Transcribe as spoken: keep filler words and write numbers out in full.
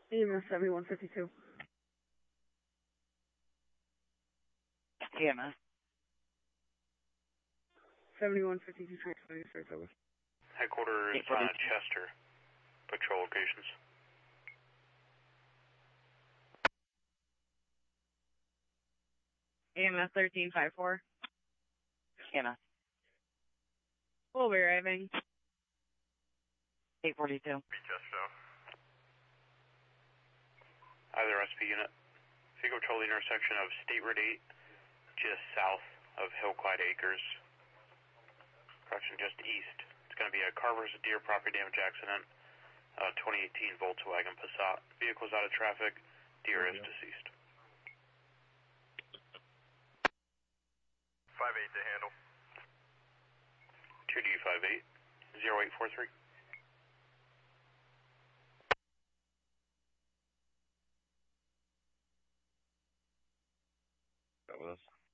E M S seventy-one fifty-two. E M S. seventy-one fifty-two, transmitting straight over. Headquarters uh, Chester. Patrol locations. E M S thirteen five four. E M S. We'll be arriving. eight forty-two. Chester. Either S P unit. Vehicle patrol the intersection of State Road eight, just south of Hillclyde Acres. Correction, just east. It's going to be a car versus deer property damage accident. Uh, twenty eighteen Volkswagen Passat. Vehicle's out of traffic. Deer is deceased. five eight to handle. two D five eight, zero eight four three. That was us.